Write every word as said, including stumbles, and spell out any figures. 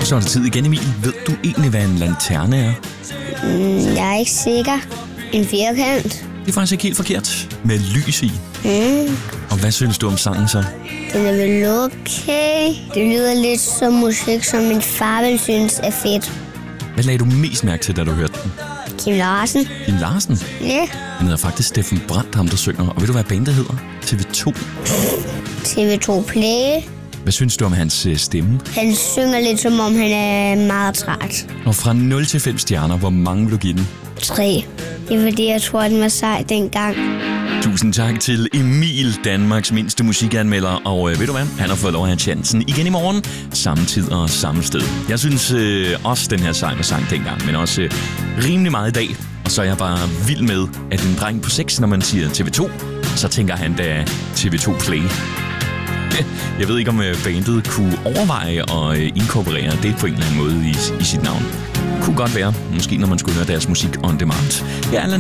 Så er det tid igen, Emil. Ved du egentlig, hvad en lanterne er? Mm, jeg er ikke sikker. En firkant. Det er faktisk ikke helt forkert. Med lys i. Mm. Og hvad synes du om sangen så? Den er vel okay. Det lyder lidt som musik, som min far vil synes er fedt. Hvad lagde du mest mærke til, da du hørte den? Kim Larsen. Kim Larsen? Ja. Han hedder faktisk Steffen Brandt, ham der synger. Og ved du, hvad bandet hedder? T V to. T V to Play. Hvad synes du om hans stemme? Han synger lidt, som om han er meget træt. Og fra nul til fem stjerner, hvor mange vil du give den? tre. Det er fordi, jeg tror, den var sej dengang. Tusind tak til Emil, Danmarks mindste musikanmelder. Og øh, ved du hvad? Han har fået lov at have chancen igen i morgen. Samme tid og samme sted. Jeg synes øh, også, den her sang var sang dengang, men også øh, rimelig meget i dag. Og så er jeg bare vild med, at en dreng på seks, når man siger T V to, så tænker han da T V to Play. Jeg ved ikke, om bandet kunne overveje at inkorporere det på en eller anden måde i, i sit navn. Kunne godt være, måske når man skulle høre deres musik on demand. Ja,